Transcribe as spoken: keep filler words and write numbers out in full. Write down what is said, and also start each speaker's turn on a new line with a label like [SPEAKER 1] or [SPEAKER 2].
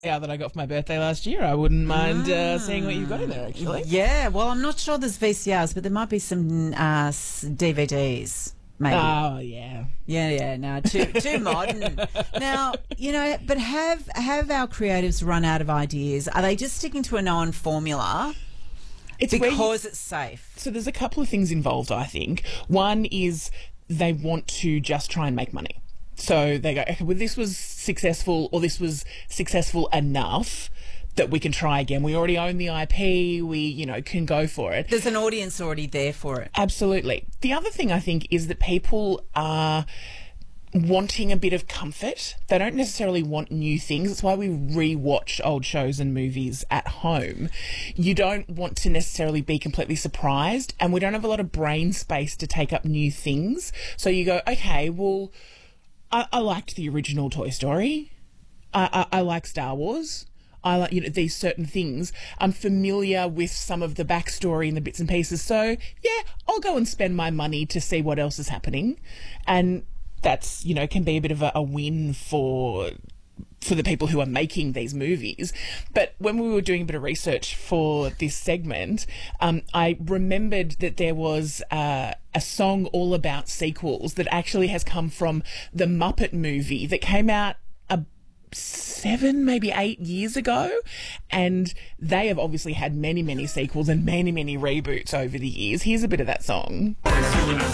[SPEAKER 1] Yeah, that I got for my birthday last year. I wouldn't mind uh, seeing what you've got in there, actually.
[SPEAKER 2] Yeah, well, I'm not sure there's V C Rs, but there might be some uh, s- D V Ds. Maybe.
[SPEAKER 1] Oh, yeah.
[SPEAKER 2] Yeah, yeah, no, too too modern. Now, you know, but have have our creatives run out of ideas? Are they just sticking to a known formula
[SPEAKER 1] It's where you-
[SPEAKER 2] because it's safe?
[SPEAKER 1] So there's a couple of things involved, I think. One is they want to just try and make money. So they go, okay, well, this was successful, or this was successful enough that we can try again. We already own the I P. We, you know, can go for it.
[SPEAKER 2] There's an audience already there for it.
[SPEAKER 1] Absolutely. The other thing I think is that people are wanting a bit of comfort. They don't necessarily want new things. That's why we re-watch old shows and movies at home. You don't want to necessarily be completely surprised, and we don't have a lot of brain space to take up new things. So you go, okay, well, I, I liked the original Toy Story. I, I, I like Star Wars. I like, you know, these certain things. I'm familiar with some of the backstory and the bits and pieces. So, yeah, I'll go and spend my money to see what else is happening. And that's, you know, can be a bit of a, a win for for the people who are making these movies. But when we were doing a bit of research for this segment, um, I remembered that there was uh, a song all about sequels that actually has come from the Muppet movie that came out a seven, maybe eight years ago. And they have obviously had many, many sequels and many, many reboots over the years. Here's a bit of that song.